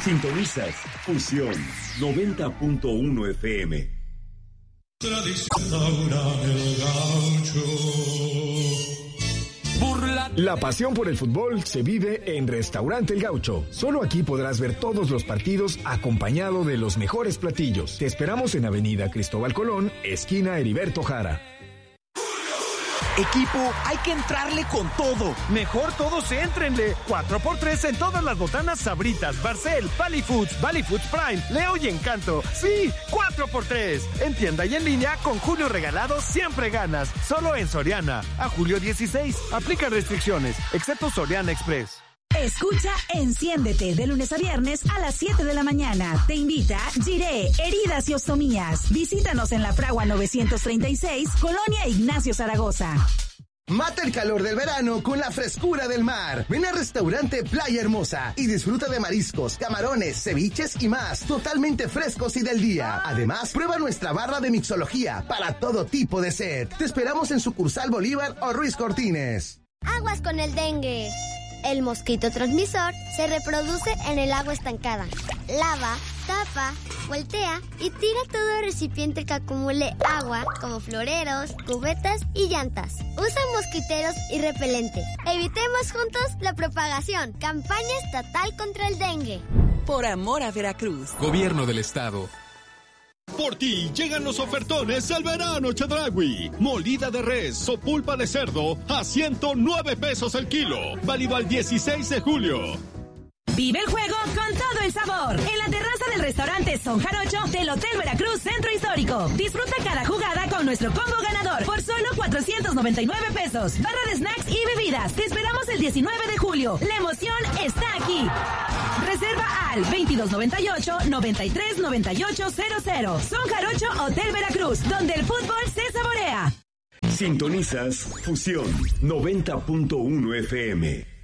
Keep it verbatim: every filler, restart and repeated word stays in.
Sintonizas Fusión noventa punto uno F M. La pasión por el fútbol se vive en Restaurante El Gaucho. Solo aquí podrás ver todos los partidos acompañado de los mejores platillos. Te esperamos en Avenida Cristóbal Colón, esquina Heriberto Jara. Equipo, hay que entrarle con todo. Mejor todos éntrenle. cuatro por tres en todas las botanas Sabritas, Barcel, Valley Foods, Valley Foods Prime, Leo y Encanto. Sí, cuatro por tres. En tienda y en línea, con Julio Regalado siempre ganas. Solo en Soriana. A julio dieciséis. Aplica restricciones, excepto Soriana Express. Escucha Enciéndete de lunes a viernes a las siete de la mañana. Te invita Giré, Heridas y Ostomías. Visítanos en La Fragua novecientos treinta y seis, Colonia Ignacio Zaragoza. Mata el calor del verano con la frescura del mar. Ven al restaurante Playa Hermosa y disfruta de mariscos, camarones, ceviches y más, totalmente frescos y del día. Además, prueba nuestra barra de mixología para todo tipo de sed. Te esperamos en Sucursal Bolívar o Ruiz Cortines. Aguas con el dengue. El mosquito transmisor se reproduce en el agua estancada. Lava, tapa, voltea y tira todo recipiente que acumule agua, como floreros, cubetas y llantas. Usa mosquiteros y repelente. Evitemos juntos la propagación. Campaña estatal contra el dengue. Por amor a Veracruz. Gobierno del Estado. Por ti llegan los ofertones al verano Chedraui. Molida de res o pulpa de cerdo a ciento nueve pesos el kilo. Válido al dieciséis de julio. Vive el juego con todo el sabor. En la terraza del restaurante Son Jarocho del Hotel Veracruz Centro Histórico. Disfruta cada jugada con nuestro combo ganador por solo cuatrocientos noventa y nueve pesos. Barra de snacks y bebidas. Te esperamos el diecinueve de julio. La emoción está aquí. Reserva al veintidós noventa y ocho, noventa y tres noventa y ocho cero cero. Son Jarocho Hotel Veracruz, donde el fútbol se saborea. Sintonizas Fusión noventa punto uno F M.